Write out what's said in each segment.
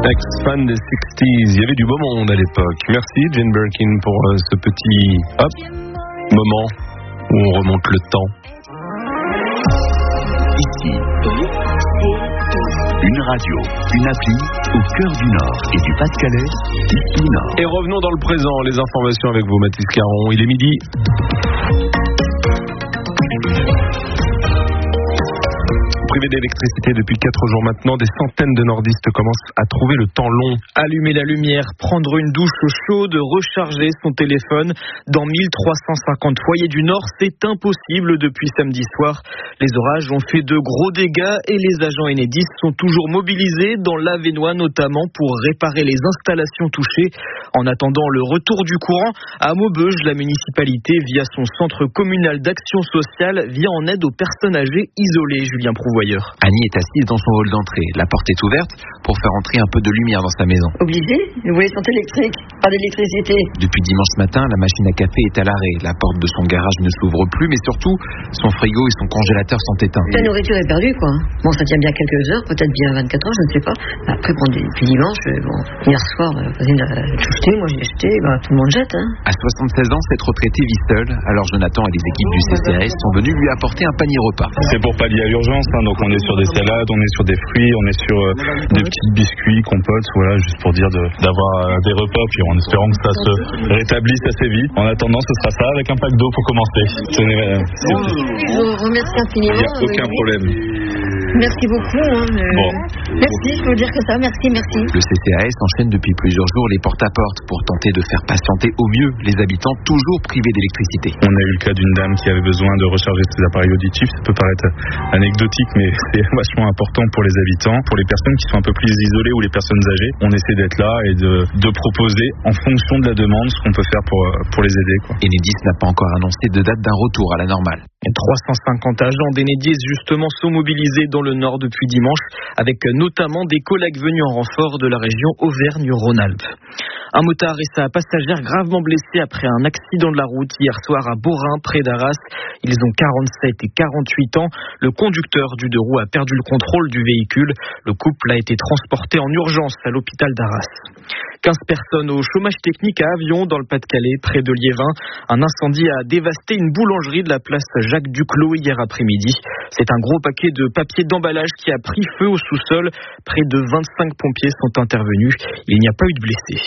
Ex-fan des 60s, il y avait du beau monde à l'époque. Merci Jane Birkin pour ce petit moment où on remonte le temps. Ici, une radio, une appli au cœur du Nord et du Pas-de-Calais, Ici Nord. Et revenons dans le présent, les informations avec vous Mathis Caron, il est midi. Privé d'électricité depuis 4 jours maintenant, des centaines de nordistes commencent à trouver le temps long. Allumer la lumière, prendre une douche chaude, recharger son téléphone. Dans 1350 foyers du Nord, c'est impossible depuis samedi soir. Les orages ont fait de gros dégâts et les agents Enedis sont toujours mobilisés dans l'Avesnois notamment pour réparer les installations touchées. En attendant le retour du courant, à Maubeuge, la municipalité, via son centre communal d'action sociale, vient en aide aux personnes âgées isolées. Julien Prouvoyeur. Annie est assise dans son hall d'entrée. La porte est ouverte pour faire entrer un peu de lumière dans sa maison. Obligé? Vous voulez sont électriques, pas d'électricité. Depuis dimanche matin, la machine à café est à l'arrêt. La porte de son garage ne s'ouvre plus, mais surtout, son frigo et son congélateur sont éteints. La nourriture est perdue, quoi. Bon, ça tient bien quelques heures, peut-être bien 24 heures, je ne sais pas. Après, depuis dimanche, hier soir, voisine a tout jeté, moi j'ai jeté, tout le monde jette. Hein. À 76 ans, cette retraitée vit seule. Alors Jonathan et les équipes du CCAS sont venus lui apporter un panier repas. C'est pour pallier à l'urgence, donc on est sur des salades, on est sur des fruits, on est sur des petits biscuits, compotes, voilà, juste pour dire d'avoir des repas, puis en espérant que ça se rétablisse assez vite. En attendant, ce sera ça avec un pack d'eau pour commencer. Je vous remercie infiniment. Il n'y a aucun problème. Merci beaucoup. Merci, je peux dire que ça, merci. Le CCAS enchaîne depuis plusieurs jours les porte-à-porte pour tenter de faire patienter au mieux les habitants toujours privés d'électricité. On a eu le cas d'une dame qui avait besoin de recharger ses appareils auditifs. Ça peut paraître anecdotique, mais c'est vachement important pour les habitants, pour les personnes qui sont un peu plus isolées ou les personnes âgées. On essaie d'être là et de proposer en fonction de la demande ce qu'on peut faire pour les aider. Enedis n'a pas encore annoncé de date d'un retour à la normale. 350 agents d'Enedis justement sont mobilisés dans le Nord depuis dimanche, avec notamment des collègues venus en renfort de la région Auvergne-Rhône-Alpes. Un motard et sa passagère gravement blessés après un accident de la route hier soir à Beaurain, près d'Arras. Ils ont 47 et 48 ans. Le conducteur du deux roues a perdu le contrôle du véhicule. Le couple a été transporté en urgence à l'hôpital d'Arras. 15 personnes au chômage technique à Avion, dans le Pas-de-Calais, près de Liévin. Un incendie a dévasté une boulangerie de la place Jacques Duclos hier après-midi. C'est un gros paquet de papier d'emballage qui a pris feu au sous-sol. Près de 25 pompiers sont intervenus. Il n'y a pas eu de blessés.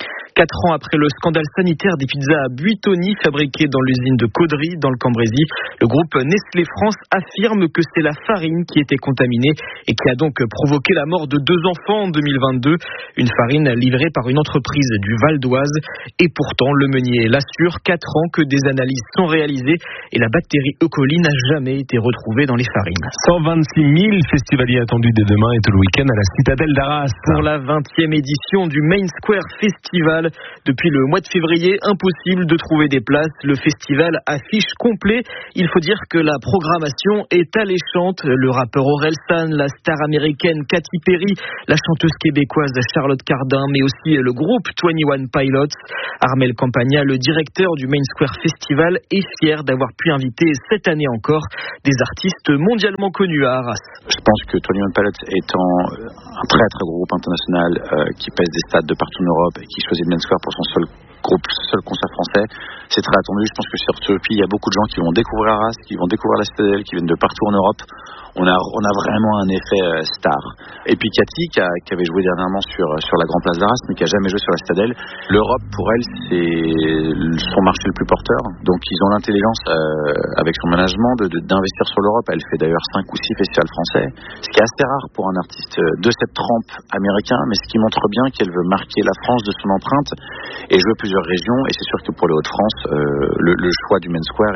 4 ans après le scandale sanitaire des pizzas à Buitoni fabriquées dans l'usine de Caudry dans le Cambrésis, le groupe Nestlé France affirme que c'est la farine qui était contaminée et qui a donc provoqué la mort de 2 enfants en 2022. Une farine livrée par une entreprise du Val d'Oise. Et pourtant, le meunier l'assure, 4 ans que des analyses sont réalisées et la bactérie E. coli n'a jamais été retrouvée dans les farines. 126 000 festivaliers attendus dès demain et tout le week-end à la Citadelle d'Arras. Pour la 20e édition du Main Square Festival. Depuis le mois de février, impossible de trouver des places. Le festival affiche complet. Il faut dire que la programmation est alléchante. Le rappeur Orelsan, la star américaine Katy Perry, la chanteuse québécoise Charlotte Cardin, mais aussi le groupe 21 Pilots. Armel Campagna, le directeur du Main Square Festival, est fier d'avoir pu inviter cette année encore des artistes mondialement connus à Arras. Je pense que 21 Pilots étant un très très gros groupe international qui pèse des stades de partout en Europe et qui choisit le Main Square pour son seul concert français, c'est très attendu. Je pense que sur ce pays, il y a beaucoup de gens qui vont découvrir Arras, qui vont découvrir la Citadelle, qui viennent de partout en Europe. On a vraiment un effet star. Et puis Cathy, qui avait joué dernièrement sur la Grand Place d'Arras, mais qui a jamais joué sur la Citadelle. L'Europe, pour elle, c'est son marché le plus porteur. Donc ils ont l'intelligence, avec son management, d'investir sur l'Europe. Elle fait d'ailleurs 5 ou 6 festivals français, ce qui est assez rare pour un artiste de cette trempe américain, mais ce qui montre bien qu'elle veut marquer la France de son empreinte et jouer plusieurs régions. Et c'est sûr que pour les Hauts-de-France, le choix du Main Square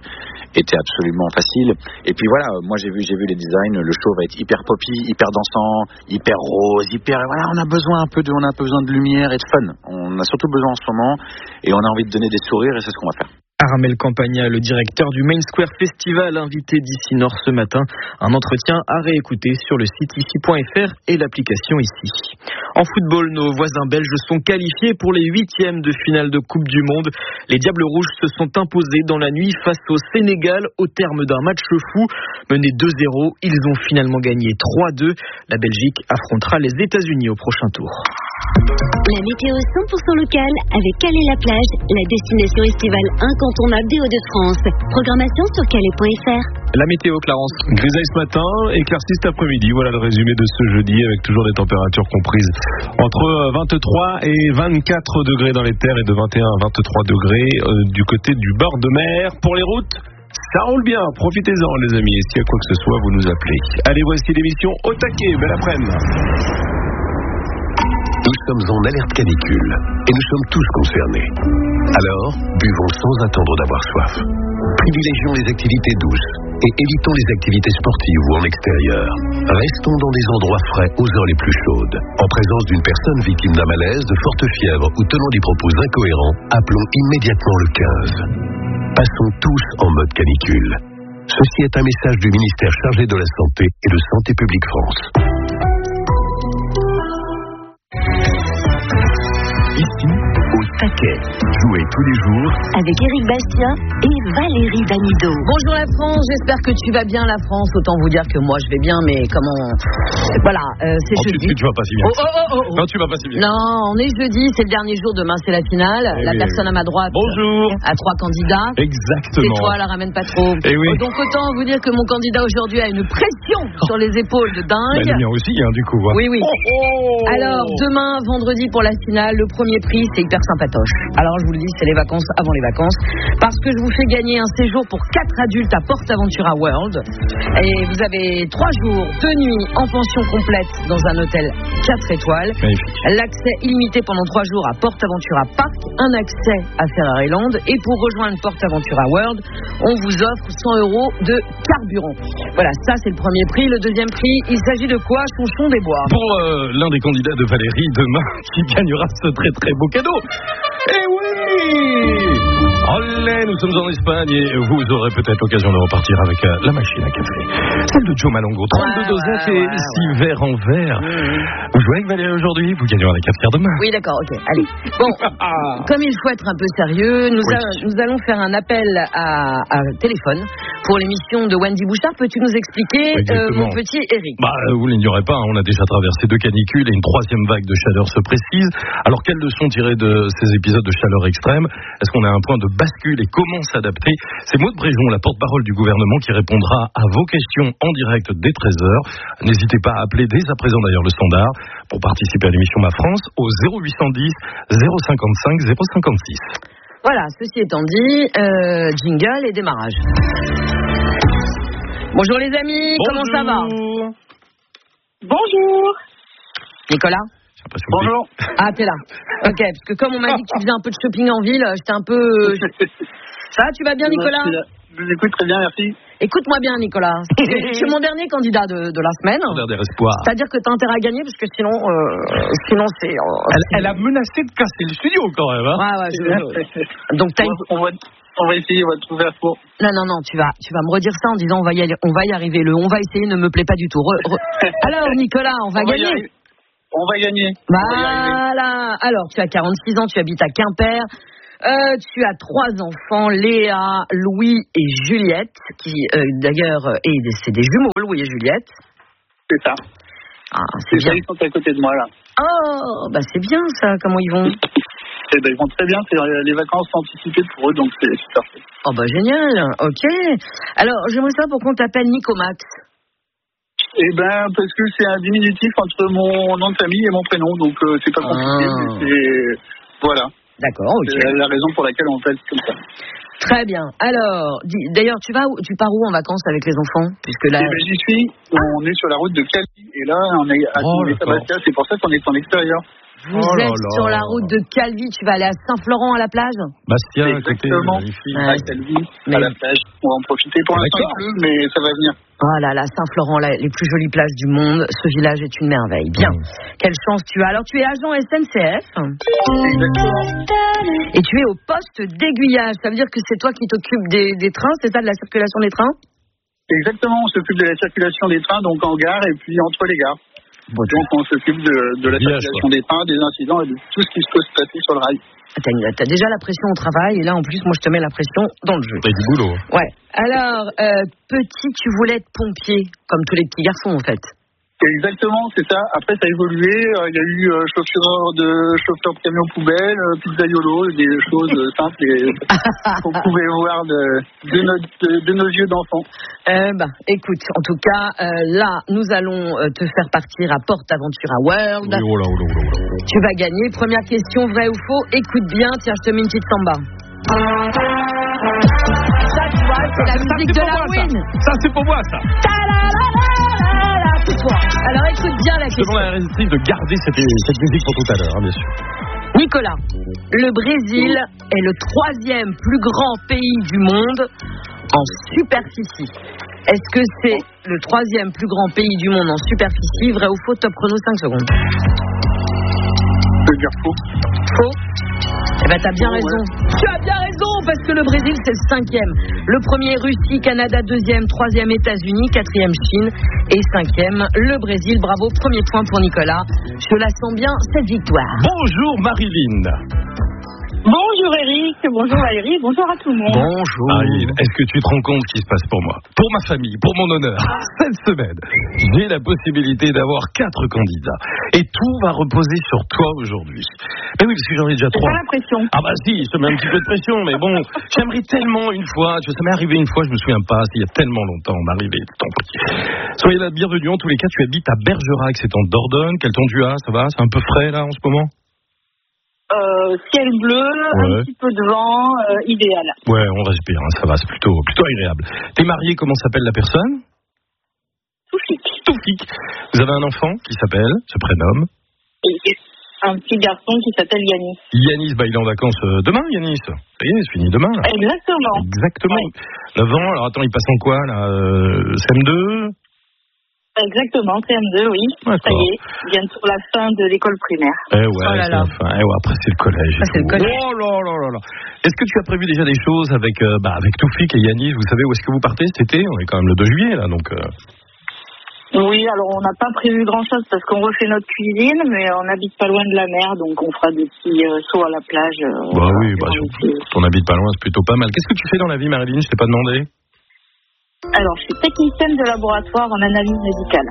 était absolument facile. Et puis voilà, moi j'ai vu les designs, le show va être hyper poppy, hyper dansant, hyper rose, voilà, on a besoin de lumière et de fun. On a surtout besoin en ce moment et on a envie de donner des sourires et c'est ce qu'on va faire. Armel Campagna, le directeur du Main Square Festival, invité d'ici Nord ce matin. Un entretien à réécouter sur le site ici.fr et l'application ici. En football, nos voisins belges sont qualifiés pour les 8e de finale de Coupe du Monde. Les Diables Rouges se sont imposés dans la nuit face au Sénégal au terme d'un match fou. Menés 2-0, ils ont finalement gagné 3-2. La Belgique affrontera les États-Unis au prochain tour. La météo 100% locale avec Calais-la-Plage, la destination estivale incontournable des Hauts-de-France. Programmation sur calais.fr. La météo, Clarence. Grisaille ce matin, éclaircie cet après-midi. Voilà le résumé de ce jeudi avec toujours des températures comprises entre 23 et 24 degrés dans les terres et de 21 à 23 degrés du côté du bord de mer. Pour les routes, ça roule bien. Profitez-en les amis. Et s'il y a quoi que ce soit, vous nous appelez. Allez, voici l'émission au taquet. Belle après-midi. Nous sommes en alerte canicule et nous sommes tous concernés. Alors, buvons sans attendre d'avoir soif. Privilégions les activités douces et évitons les activités sportives ou en extérieur. Restons dans des endroits frais aux heures les plus chaudes. En présence d'une personne victime d'un malaise, de forte fièvre ou tenant des propos incohérents, appelons immédiatement le 15. Passons tous en mode canicule. Ceci est un message du ministère chargé de la Santé et de Santé publique France. Ici, au taquet. Jouez tous les jours Avec Éric Bastien et Valérie Damido. Bonjour la France, j'espère que tu vas bien la France. Autant vous dire que moi je vais bien, mais comment... Voilà, c'est jeudi. Tu vas pas si bien. Non, tu vas pas si bien. Non, on est jeudi, c'est le dernier jour, demain c'est la finale. La personne à ma droite Bonjour. a 3 candidats. Exactement. C'est toi, la ramène pas trop. Oui. Donc autant vous dire que mon candidat aujourd'hui a une pression sur les épaules de dingue. Le mien aussi, du coup. Oui. Alors, demain, vendredi pour la finale, le premier prix, c'est hyper sympatoche. Alors, je vous le dis, c'est les vacances avant les vacances. Parce que je vous fais gagner un séjour pour 4 adultes à PortAventura World. Et vous avez 3 jours, 2 nuits en pension complète dans un hôtel 4 étoiles. Magnifique. L'accès illimité pendant 3 jours à PortAventura Park. Un accès à Ferraryland. Et pour rejoindre PortAventura World, on vous offre 100 € de carburant. Voilà, ça c'est le premier prix. Le deuxième prix, il s'agit de quoi? Chonchon des Bois. Pour l'un des candidats de Valérie demain qui gagnera ce très très beau cadeau. Eh oui! Olé, nous sommes en Espagne et vous aurez peut-être l'occasion de repartir avec la machine à café. Celle de Joe Malongo, 32 dosettes et 6 verres en verre. Vous jouez avec Valérie aujourd'hui, vous gagnerez la cafetière demain. Oui, d'accord, ok, allez. Bon, comme il faut être un peu sérieux, nous allons faire un appel à téléphone pour l'émission de Wendy Bouchard. Peux-tu nous expliquer, mon petit Eric? Vous l'ignorez pas, on a déjà traversé 2 canicules et une 3e vague de chaleur se précise. Alors, quelles leçons tirer de ces épisodes de chaleur extrême? Est-ce qu'on a un point de bascule et comment s'adapter? C'est Maud Bréjon, la porte-parole du gouvernement, qui répondra à vos questions en direct dès 13h. N'hésitez pas à appeler dès à présent d'ailleurs le standard pour participer à l'émission Ma France au 0810 055 056. Voilà, ceci étant dit, jingle et démarrage. Bonjour les amis, comment ça va? Bonjour. Nicolas? Bonjour. Ah, t'es là. Ok, parce que comme on m'a dit que tu faisais un peu de shopping en ville, j'étais un peu... Ça va, tu vas bien, Nicolas? Je vous écoute très bien, merci. Écoute-moi bien, Nicolas. Je suis mon dernier candidat de la semaine. Dernier espoir. C'est-à-dire que t'as intérêt à gagner, parce que sinon c'est... Elle a menacé de casser le studio, quand même. Hein. Ouais. Donc, on va essayer, on va trouver un sport. Non, tu vas me redire ça en disant on va y arriver. Le on va essayer ne me plaît pas du tout. Alors, Nicolas, on va gagner. On va gagner. Voilà. Alors, tu as 46 ans, tu habites à Quimper. Tu as 3 enfants, Léa, Louis et Juliette, qui d'ailleurs, c'est des jumeaux, Louis et Juliette. C'est ça. Ah, c'est bien. Ils sont à côté de moi, là. Oh, bah c'est bien ça, comment ils vont? Ils vont très bien, c'est les vacances anticipées pour eux, donc c'est super. Oh, bah génial, ok. Alors, j'aimerais savoir pourquoi on t'appelle Nicomax. Parce que c'est un diminutif entre mon nom de famille et mon prénom, donc c'est pas compliqué, mais voilà. D'accord, ok. C'est la raison pour laquelle on fait comme ça. Très bien. Alors, d'ailleurs, tu pars où en vacances avec les enfants? Puisque là... j'y suis, on est sur la route de Calvi, et là, on est à Saint-Bastia, c'est pour ça qu'on est en extérieur. Vous êtes sur la route de Calvi, tu vas aller à Saint-Florent à la plage? Bastia, exactement. À Calvi, à la plage. On va en profiter pour l'instant, mais ça va venir. Oh là là, Saint-Florent, les plus jolies plages du monde. Ce village est une merveille. Bien. Quelle chance tu as. Alors, tu es agent SNCF. Et tu es au poste d'aiguillage. Ça veut dire que c'est toi qui t'occupes des trains, c'est ça, de la circulation des trains? Exactement, on s'occupe de la circulation des trains, donc en gare et puis entre les gares. Donc on s'occupe de la circulation des trains, des incidents et de tout ce qui se peut se passer sur le rail. T'as déjà la pression au travail et là en plus moi je te mets la pression dans le jeu. C'est du boulot. Ouais. Alors, petit, tu voulais être pompier, comme tous les petits garçons en fait. Exactement, c'est ça. Après, ça a évolué. Il y a eu chauffeur de camion poubelle, pizzaiolo, des choses simples qu'on pouvait voir de nos yeux d'enfants. Écoute, en tout cas, là, nous allons te faire partir à Porte Aventura World. Oui, Tu vas gagner. Première question, vrai ou faux? Écoute bien. Tiens, je te mets une petite samba. Ça, tu vois, c'est la musique de la Win. Ça, c'est pour moi, ça. Alors écoute bien la question. Je demande à la réalisatrice de garder cette musique pour tout à l'heure, bien sûr. Nicolas, le Brésil est le 3e plus grand pays du monde en superficie. Est-ce que c'est le 3e plus grand pays du monde en superficie? Vrai ou faux? Top chrono, 5 secondes. Je veux dire faux. Faux? Eh ben t'as bien raison. Tu as bien raison parce que le Brésil c'est le 5e. Le premier Russie, Canada 2e, 3e États-Unis, 4e Chine et 5e le Brésil. Bravo, premier point pour Nicolas. Je la sens bien cette victoire. Bonjour Marilyn. Bonjour Eric, bonjour Valérie, bonjour à tout le monde. Bonjour. Marilyn, est-ce que tu te rends compte ce qui se passe pour moi, pour ma famille, pour mon honneur? Cette semaine, j'ai la possibilité d'avoir 4 candidats. Et tout va reposer sur toi aujourd'hui. Mais oui, parce que j'en ai déjà 3. C'est pas la pression. Ah bah si, je te mets un petit peu de pression, mais bon, j'aimerais tellement une fois, ça m'est arrivé une fois, je me souviens pas, il y a tellement longtemps, m'arriver, tant pis. Soyez la bienvenue, en tous les cas, tu habites à Bergerac, c'est en Dordogne, quel temps tu as, ça va? C'est un peu frais là en ce moment? Ciel bleu, un petit peu de vent, idéal. Ouais, on respire, ça va, c'est plutôt agréable. T'es marié, comment s'appelle la personne? Toufik. Vous avez un enfant qui se prénomme? Un petit garçon qui s'appelle Yanis. Yanis, il est en vacances demain, Yanis. Ça y est, c'est fini demain. Là. Exactement. Ouais. 9 ans, alors attends, il passe en quoi là? CM2? Exactement, CM2, oui. D'accord. Ça y est, il vient sur la fin de l'école primaire. C'est la fin. Après, c'est le collège. Oh là. Est-ce que tu as prévu déjà des choses avec Toufik et Yanis? Vous savez où est-ce que vous partez cet été? On est quand même le 2 juillet, là, donc... Oui, alors on n'a pas prévu grand-chose parce qu'on refait notre cuisine, mais on n'habite pas loin de la mer, donc on fera des petits sauts à la plage. On n'habite pas loin, c'est plutôt pas mal. Qu'est-ce que tu fais dans la vie, Marilyn? Je t'ai pas demandé. Alors, je suis technicienne de laboratoire en analyse médicale.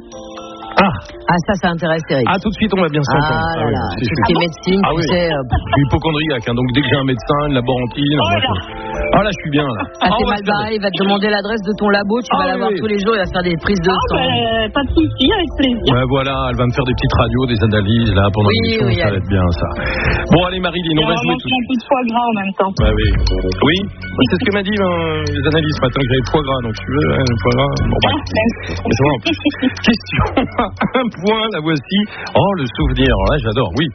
Ça intéresse Eric. Tout de suite, on va bien s'entendre. Tout ce qui est médecine, tu sais... Je suis hypochondriaque, donc dès que j'ai un médecin, une laborantine... là, je suis bien, là. T'es mal barré, il va te demander l'adresse de ton labo, tu vas la voir tous les jours, il va faire des prises de sang. Pas de souci, avec plaisir. Ouais, voilà, elle va me faire des petites radios, des analyses, là, pendant l'émission, ça va être bien, ça. Bon, allez, Marilyn, on va jouer tout de suite. Un peu de foie gras en même temps. Oui, c'est ce que m'a dit les analyses ce matin, que j'avais foie gras, donc tu veux, le foie gras... Question, 1 point, la voici. Oh, le souvenir, là, j'adore, oui.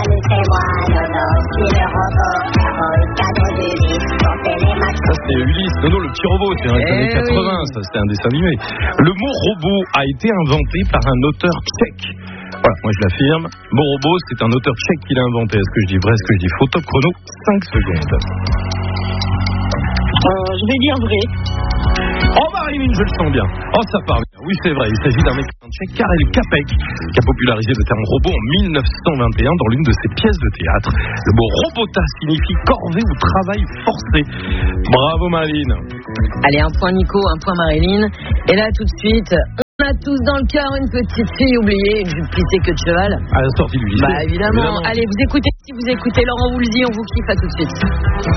Ça, c'était Ulysse. Non, le petit robot, c'est dans les années 80, ça, c'était un dessin animé. Le mot robot a été inventé par un auteur tchèque. Voilà, moi je l'affirme. Mon robot, c'est un auteur tchèque qui l'a inventé. Est-ce que je dis vrai, est-ce que je dis faux? Top chrono, 5 secondes. Je vais dire vrai. Oh, Marilyn, je le sens bien. Oh, ça part bien. Oui, c'est vrai. Il s'agit d'un écrivain tchèque, Karel Čapek, qui a popularisé le terme robot en 1921 dans l'une de ses pièces de théâtre. Le mot robota signifie corvée ou travail forcé. Bravo, Marilyn. Allez, 1 point Nico, 1 point Marilyn. Et là, tout de suite... On a tous dans le cœur une petite fille oubliée, une jupe plissée que de cheval. À la sortie du lycée. Évidemment. Allez, si vous écoutez Laurent Woolsey, on vous kiffe, à tout de suite.